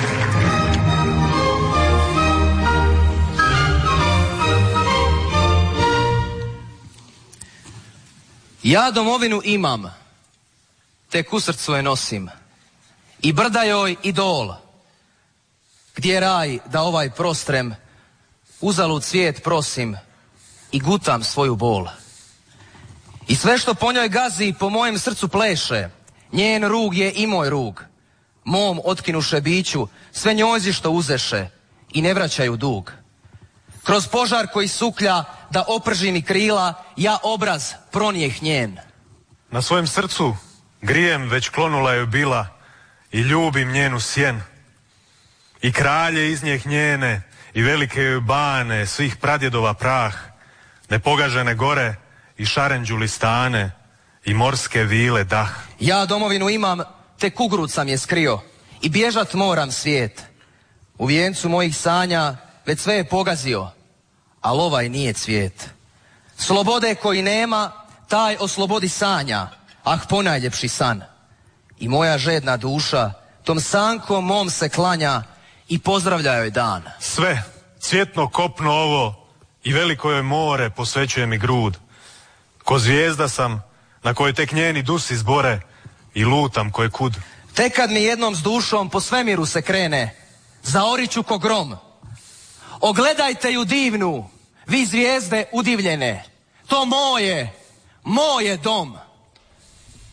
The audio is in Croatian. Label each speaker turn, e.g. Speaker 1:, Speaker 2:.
Speaker 1: Ja domovinu imam, tek u srcu je nosim, i brda joj i dol, gdje je raj da ovaj prostrem, uzalud svijet prosim i gutam svoju bol. I sve što po njoj gazi po mojem srcu pleše, njen rug je i moj rug, mom otkinuše biću sve njojzi što uzeše i ne vraćaju dug. Kroz požar koji suklja da oprži mi krila, ja obraz pronijeh njen.
Speaker 2: Na svojem srcu grijem već klonula je bila i ljubim njenu sjen. I kralje iz njeh njene i velike joj bane, svih pradjedova prah, nepogažene gore i šarenđuli stane i morske vile dah.
Speaker 1: Ja domovinu imam, tek ugrud sam je skrio i bježat moram svijet. U vijencu mojih sanja već sve je pogazio, al ovaj nije cvijet. Slobode koji nema, taj o slobodi sanja, ah ponajljepši san. I moja žedna duša tom sankom mom se klanja i pozdravlja joj dan.
Speaker 2: Sve, cvjetno kopno ovo i veliko joj more posvećuje mi grud. Ko zvijezda sam na kojoj tek njeni dusi zbore i lutam koje kud.
Speaker 1: Tek kad mi jednom s dušom po svemiru se krene, zaoriću ko grom. Ogledajte ju divnu, vi zvijezde udivljene, to moj je dom.